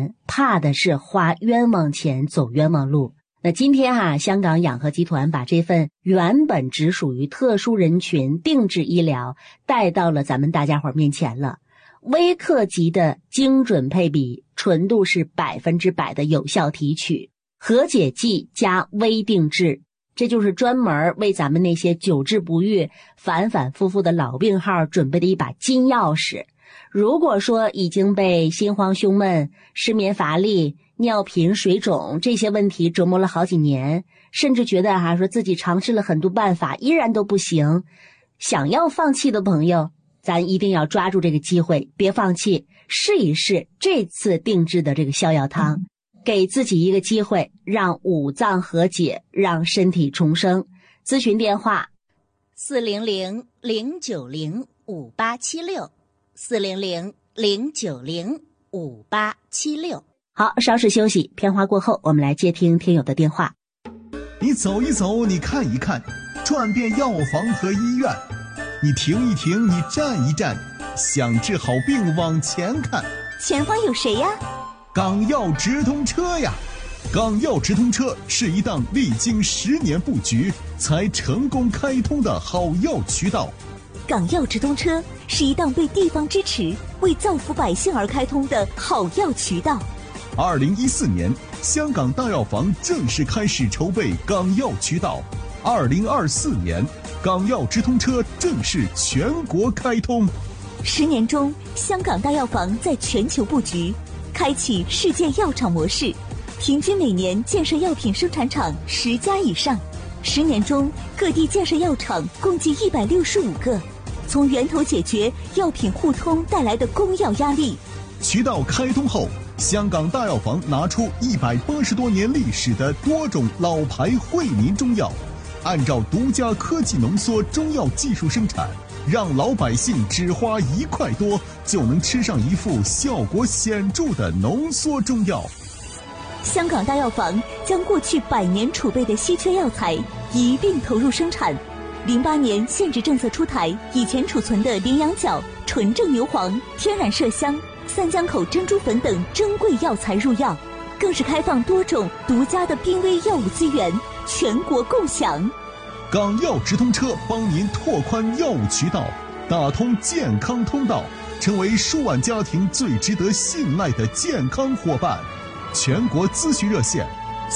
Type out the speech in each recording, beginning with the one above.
钱，怕的是花冤枉钱走冤枉路。那今天香港养和集团把这份原本只属于特殊人群定制医疗带到了咱们大家伙面前了。微克级的精准配比，纯度是100%的有效提取，和解剂加微定制，这就是专门为咱们那些久治不愈、反反复复的老病号准备的一把金钥匙。如果说已经被心慌胸闷、失眠乏力、尿频水肿这些问题折磨了好几年，甚至觉得说自己尝试了很多办法依然都不行，想要放弃的朋友，咱一定要抓住这个机会，别放弃，试一试这次定制的这个逍遥汤，给自己一个机会，让五脏和解，让身体重生。咨询电话400-090-5876，400-090-5876。好，稍事休息，片花过后，我们来接听听友的电话。 你走一走，你看一看，转遍药房和医院，你停一停，你站一站，想治好病往前看。 前方有谁呀？ 港药直通车呀！港药直通车是一档历经10年布局才成功开通的好药渠道。 港药直通车是一档被地方支持、为造福百姓而开通的好药渠道。 2014年，香港大药房正式开始筹备港药渠道。2024年，港药直通车正式全国开通。 10年中，香港大药房在全球布局，开启世界药厂模式，平均每年建设药品生产厂10家以上。10年中，各地建设药厂共计165个，从源头解决药品互通带来的供药压力。 渠道开通后，香港大药房拿出180多年历史的多种老牌惠民中药，按照独家科技浓缩中药技术生产，让老百姓只花1块多就能吃上一副效果显著的浓缩中药。 香港大药房将过去100年储备的稀缺药材一并投入生产。08年限制政策出台，以前储存的羚羊角、纯正牛黄、天然麝香、三江口珍珠粉等珍贵药材入药，更是开放多种独家的濒危药物资源，全国共享。 港药直通车帮您拓宽药物渠道，打通健康通道，成为数万家庭最值得信赖的健康伙伴。全国咨询热线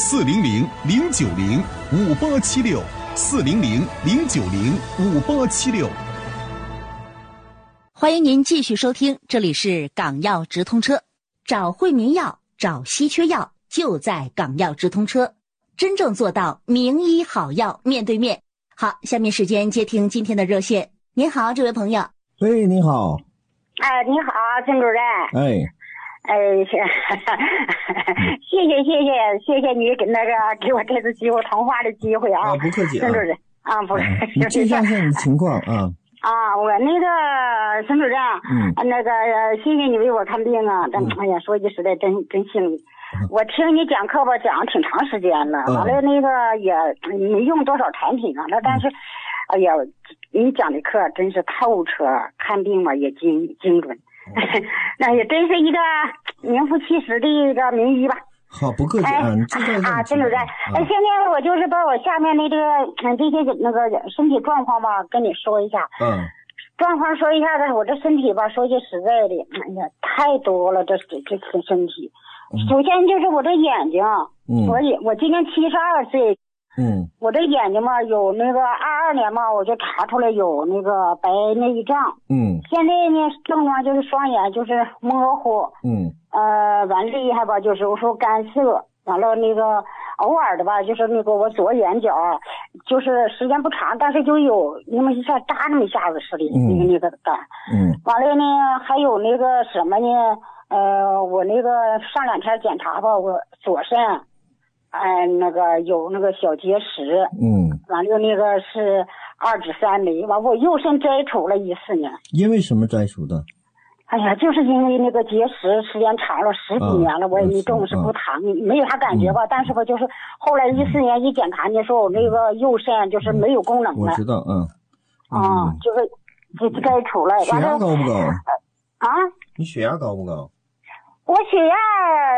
400-090-5876，400-090-5876。 欢迎您继续收听，这里是港药直通车，找惠民药，找稀缺药，就在港药直通车，真正做到名医好药面对面。好，下面时间接听今天的热线。您好，这位朋友。 喂，你好。 你好，陈主任。谢谢你给我这次机会通话的机会啊。 不客气啊。 陈主任不是。 你介绍一下你的情况啊。 我陈主任，谢谢你为我看病啊。说句实在，真幸运。我听你讲课吧，讲了挺长时间了，完了也没用多少产品啊，但是，你讲的课真是透彻，看病嘛也精准，那也真是一个名副其实的一个名医吧。 好，不客气啊， 陈主任。现在我就是把我下面这些身体状况吧跟你说一下。状况说一下子，我这身体吧，说句实在的，太多了，这身体。首先就是我这眼睛，我今年72岁，我这眼睛嘛有22年嘛，我就查出来有白内障，现在呢症状就是双眼就是模糊，完厉害吧，就是我说干涩，完了偶尔的吧，就是我左眼角，就是时间不长，但是就有一下扎那么一下子似的，干，完了呢还有什么呢？我上2天检查吧，我左肾，有小结石，完了是2指3枚，完我右肾摘除了14年。 因为什么摘除的？ 就是因为结石时间长了10几年了，我也没重视不疼，没有啥感觉吧，但是吧就是后来14年一检查呢，说我右肾就是没有功能了。 我知道， 就是摘除了。 血压高不高？ 你血压高不高？ 我血压